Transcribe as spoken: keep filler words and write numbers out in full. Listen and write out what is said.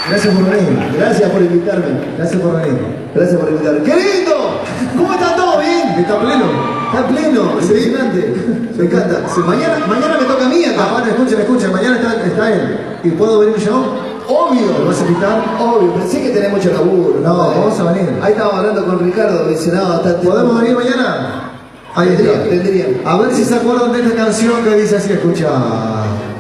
Gracias por venir. Gracias por invitarme. Gracias por venir. Gracias por invitarme. ¡Qué lindo! ¿Cómo están todos? ¿Bien? Está pleno. Está pleno, impresionante. Me encanta. Mañana, mañana me toca a mí acá. Ah, bueno, escuchen, escuchen. Mañana está, está él. ¿Y puedo venir yo? Obvio. ¿Lo vas a invitar? Obvio. Pensé que tenés mucho laburo. No, vamos a venir. Ahí estábamos hablando con Ricardo. Me dice, no, está... ¿Podemos venir mañana? Ahí Tendría, está. tendría. A ver si se acuerdan de esta canción que dice así, escucha.